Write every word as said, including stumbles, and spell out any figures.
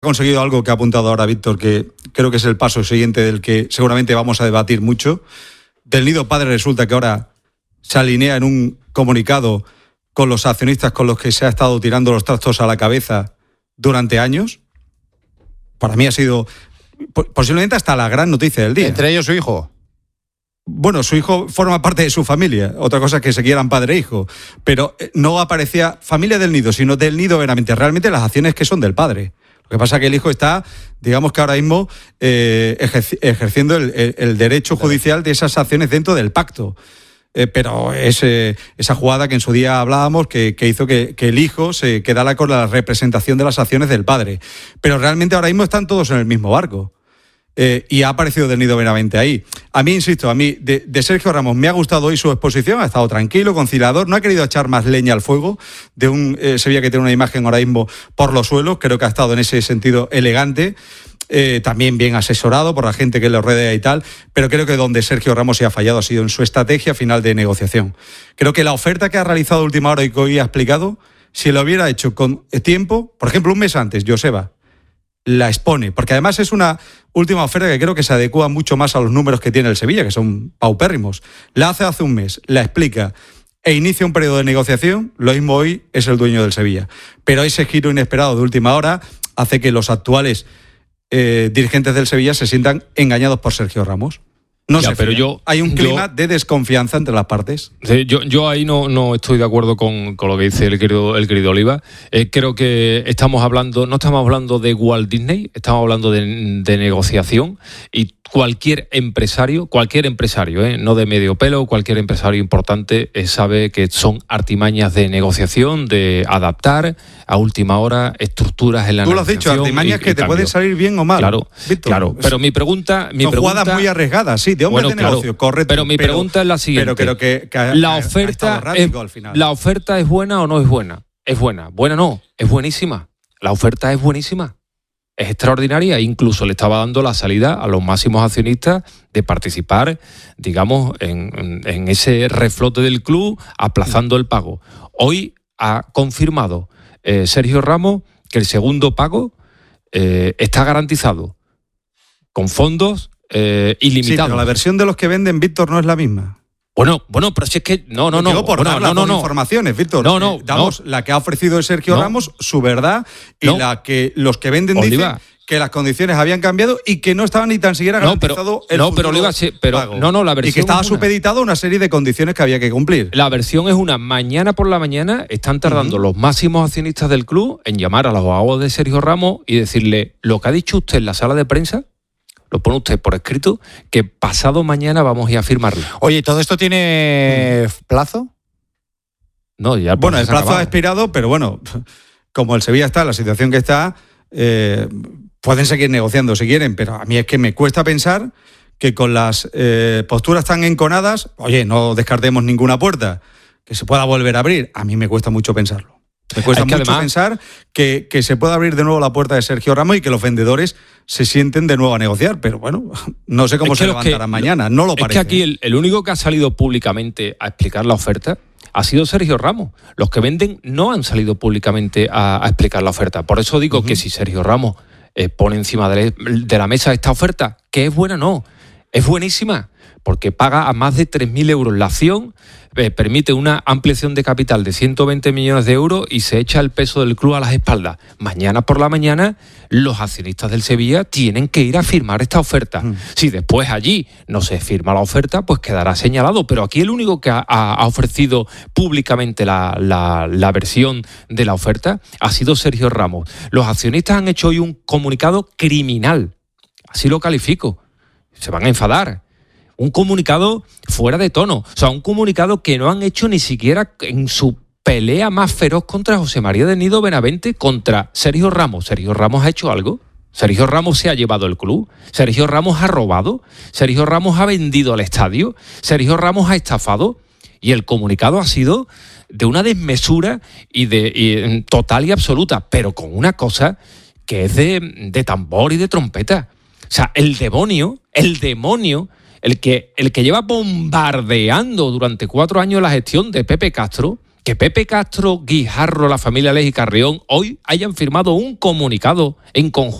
conseguido algo que ha apuntado ahora Víctor, que creo que es el paso siguiente del que seguramente vamos a debatir mucho. Del Nido Padre resulta que ahora se alinea en un comunicado con los accionistas con los que se ha estado tirando los trastos a la cabeza durante años. Para mí ha sido posiblemente hasta la gran noticia del día. Entre ellos su hijo. Bueno, su hijo forma parte de su familia. Otra cosa es que se quieran padre e hijo. Pero no aparecía familia del Nido, sino del Nido Benavente. Realmente las acciones que son del padre. Lo que pasa es que el hijo está, digamos que ahora mismo, eh, ejerci- ejerciendo el, el, el derecho judicial de esas acciones dentro del pacto. Eh, pero es eh, esa jugada que en su día hablábamos que, que hizo que, que el hijo se quedara con la representación de las acciones del padre. Pero realmente ahora mismo están todos en el mismo barco. Eh, y ha aparecido del Nido Benavente ahí. A mí, insisto, a mí, de, de Sergio Ramos, me ha gustado hoy su exposición, ha estado tranquilo, conciliador, no ha querido echar más leña al fuego de un eh, Sevilla que tiene una imagen ahora mismo por los suelos. Creo que ha estado en ese sentido elegante, eh, también bien asesorado por la gente que le rodea y tal, pero creo que donde Sergio Ramos se ha fallado ha sido en su estrategia final de negociación. Creo que la oferta que ha realizado a última hora y que hoy ha explicado, si lo hubiera hecho con tiempo, por ejemplo, un mes antes, Joseba, la expone, porque además es una última oferta que creo que se adecua mucho más a los números que tiene el Sevilla, que son paupérrimos. La hace hace un mes, la explica e inicia un periodo de negociación, lo mismo hoy es el dueño del Sevilla. Pero ese giro inesperado de última hora hace que los actuales eh, dirigentes del Sevilla se sientan engañados por Sergio Ramos. No ya, sé, pero yo, hay un clima yo, de desconfianza entre las partes. Sí, yo, yo ahí no, no estoy de acuerdo con, con lo que dice el querido, el querido Oliva. Eh, creo que estamos hablando, no estamos hablando de Walt Disney, estamos hablando de, de negociación, y cualquier empresario, cualquier empresario, eh, no de medio pelo, cualquier empresario importante eh, sabe que son artimañas de negociación, de adaptar a última hora estructuras en la Tú lo has negociación. dicho, artimañas y, que y te cambio. pueden salir bien o mal. Claro, Víctor, claro. Pero mi pregunta, mi son pregunta, jugadas muy arriesgadas, sí, de hombres bueno, de claro, negocio, correcto. Pero mi pero, pregunta es la siguiente. Pero creo que, que ha, la ha, oferta ha errático es, al final. ¿La oferta es buena o no es buena? Es buena. Buena no, es buenísima. La oferta es buenísima. Es extraordinaria. Incluso le estaba dando la salida a los máximos accionistas de participar, digamos, en, en, en ese reflote del club, aplazando el pago. Hoy ha confirmado eh, Sergio Ramos que el segundo pago eh, está garantizado con fondos eh, ilimitados. Sí, pero la versión de los que venden, Víctor, no es la misma. Bueno, bueno, pero si es que no, no, no. Digo por bueno, dar no, las no, dos no. informaciones, Víctor. No, no, eh, damos no. la que ha ofrecido Sergio no. Ramos, su verdad, y no. la que los que venden Oliva. dicen que las condiciones habían cambiado y que no estaban ni tan siquiera garantizado no, pero, el no, pero Oliva, sí, pero pago. no, no, la versión y que estaba es una. supeditado a una serie de condiciones que había que cumplir. La versión es una. Mañana por la mañana están tardando uh-huh. los máximos accionistas del club en llamar a los abogados de Sergio Ramos y decirle lo que ha dicho usted en la sala de prensa. Lo pone usted por escrito, que pasado mañana vamos a ir a firmarlo. Oye, ¿todo esto tiene plazo? No, ya el Bueno, el se ha plazo acabado. ha expirado, pero bueno, como el Sevilla está en la situación que está, eh, pueden seguir negociando si quieren, pero a mí es que me cuesta pensar que con las eh, posturas tan enconadas, oye, no descartemos ninguna puerta, que se pueda volver a abrir. A mí me cuesta mucho pensarlo. Me cuesta es que mucho además, pensar que, que se pueda abrir de nuevo la puerta de Sergio Ramos y que los vendedores se sienten de nuevo a negociar. Pero bueno, no sé cómo es que se los levantarán que, mañana. No lo es parece. Es que aquí el, el único que ha salido públicamente a explicar la oferta ha sido Sergio Ramos. Los que venden no han salido públicamente a, a explicar la oferta. Por eso digo uh-huh. que si Sergio Ramos eh, pone encima de, de la mesa esta oferta, que es buena, no, es buenísima, porque paga a más de tres mil euros la acción, eh, permite una ampliación de capital de ciento veinte millones de euros y se echa el peso del club a las espaldas. Mañana por la mañana los accionistas del Sevilla tienen que ir a firmar esta oferta. Mm. Si después allí no se firma la oferta, pues quedará señalado. Pero aquí el único que ha, ha ofrecido públicamente la, la, la versión de la oferta ha sido Sergio Ramos. Los accionistas han hecho hoy un comunicado criminal. Así lo califico. Se van a enfadar. Un comunicado fuera de tono. O sea, un comunicado que no han hecho ni siquiera en su pelea más feroz contra José María del Nido Benavente, contra Sergio Ramos. ¿Sergio Ramos ha hecho algo? ¿Sergio Ramos se ha llevado el club? ¿Sergio Ramos ha robado? ¿Sergio Ramos ha vendido al estadio? ¿Sergio Ramos ha estafado? Y el comunicado ha sido de una desmesura y de y, total y absoluta, pero con una cosa que es de, de tambor y de trompeta. O sea, el demonio, el demonio... El que, el que lleva bombardeando durante cuatro años la gestión de Pepe Castro, que Pepe Castro, Guijarro, la familia Leji Carrión hoy hayan firmado un comunicado en conjunto